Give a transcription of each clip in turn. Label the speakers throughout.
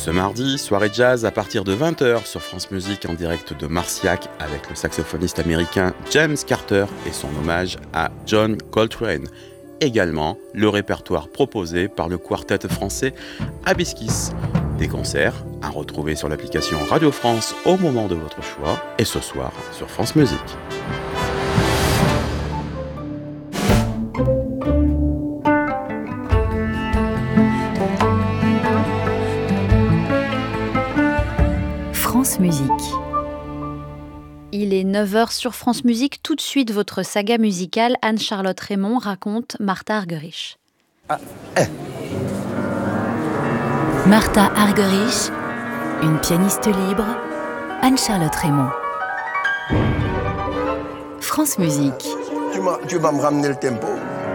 Speaker 1: Ce mardi, soirée jazz à partir de 20h sur France Musique en direct de Marciac avec le saxophoniste américain James Carter et son hommage à John Coltrane. Également, le répertoire proposé par le quartet français Hibiscus. Des concerts à retrouver sur l'application Radio France au moment de votre choix et ce soir sur France Musique.
Speaker 2: France Musique.
Speaker 3: Il est 9h sur France Musique. Tout de suite, votre saga musicale, Anne-Charlotte Raymond raconte Martha Argerich.
Speaker 2: Martha Argerich, une pianiste libre, Anne-Charlotte Raymond. France Musique.
Speaker 4: Tu vas me ramener le tempo.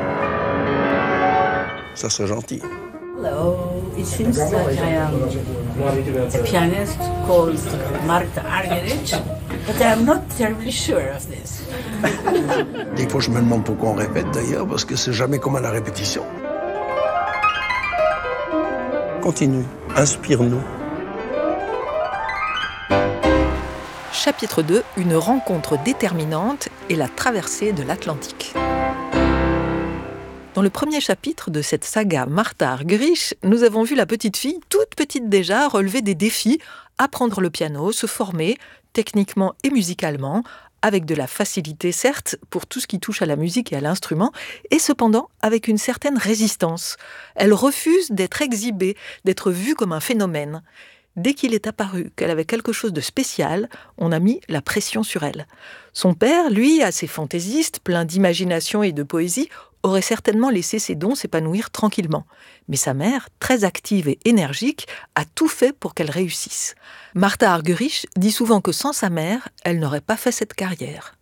Speaker 4: Ça serait gentil.
Speaker 5: Hello, it seems that I am a pianist called Martha Argerich, but I am not terribly sure of this.
Speaker 4: Des fois, je me demande pourquoi on répète d'ailleurs, parce que c'est jamais comme à la répétition. Continue, inspire-nous.
Speaker 6: Chapitre 2, une rencontre déterminante et la traversée de l'Atlantique. Dans le premier chapitre de cette saga Martha Argerich, nous avons vu la petite fille, toute petite déjà, relever des défis, apprendre le piano, se former, techniquement et musicalement, avec de la facilité certes pour tout ce qui touche à la musique et à l'instrument, et cependant avec une certaine résistance. Elle refuse d'être exhibée, d'être vue comme un phénomène. Dès qu'il est apparu qu'elle avait quelque chose de spécial, on a mis la pression sur elle. Son père, lui, assez fantaisiste, plein d'imagination et de poésie, aurait certainement laissé ses dons s'épanouir tranquillement. Mais sa mère, très active et énergique, a tout fait pour qu'elle réussisse. Martha Argerich dit souvent que sans sa mère, elle n'aurait pas fait cette carrière.